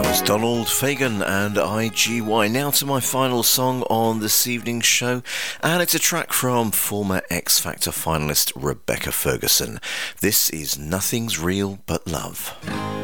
Donald Fagen and IGY. Now to my final song on this evening's show, and it's a track from former X Factor finalist Rebecca Ferguson. This is Nothing's Real But Love.